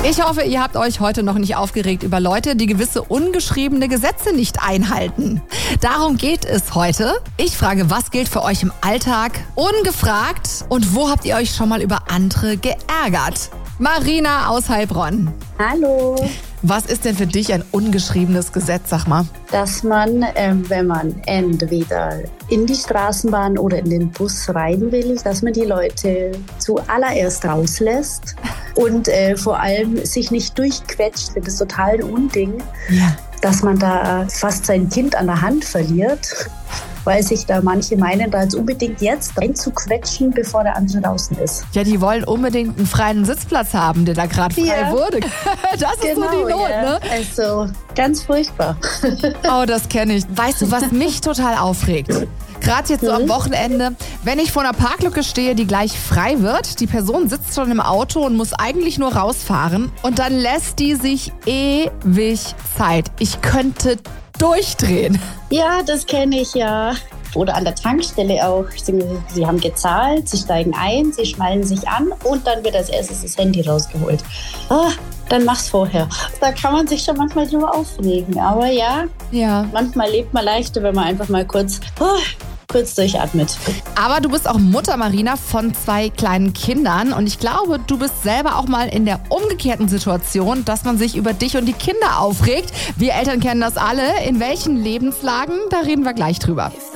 Ich hoffe, ihr habt euch heute noch nicht aufgeregt über Leute, die gewisse ungeschriebene Gesetze nicht einhalten. Darum geht es heute. Ich frage, was gilt für euch im Alltag ungefragt und wo habt ihr euch schon mal über andere geärgert? Marina aus Heilbronn. Hallo. Was ist denn für dich ein ungeschriebenes Gesetz, sag mal? Dass man, wenn man entweder in die Straßenbahn oder in den Bus rein will, dass man die Leute zuallererst rauslässt und vor allem sich nicht durchquetscht. Das ist total ein Unding, dass man da fast sein Kind an der Hand verliert, weil sich da manche meinen, da jetzt unbedingt jetzt reinzuquetschen, bevor der andere draußen ist. Ja, die wollen unbedingt einen freien Sitzplatz haben, der da gerade frei wurde. Das ist so die Not, ne? Also ganz furchtbar. Oh, das kenne ich. Weißt du, was mich total aufregt? Gerade jetzt so am Wochenende, wenn ich vor einer Parklücke stehe, die gleich frei wird, die Person sitzt schon im Auto und muss eigentlich nur rausfahren und dann lässt die sich ewig Zeit. Ich könnte durchdrehen. Ja, das kenne ich ja. Oder an der Tankstelle auch. Sie haben gezahlt, sie steigen ein, sie schnallen sich an und dann wird als erstes das Handy rausgeholt. Dann mach's vorher. Da kann man sich schon manchmal drüber aufregen. Aber ja, manchmal lebt man leichter, wenn man einfach mal kurz durchatmet. Aber du bist auch Mutter, Marina, von 2 kleinen Kindern. Und ich glaube, du bist selber auch mal in der umgekehrten Situation, dass man sich über dich und die Kinder aufregt. Wir Eltern kennen das alle. In welchen Lebenslagen? Da reden wir gleich drüber.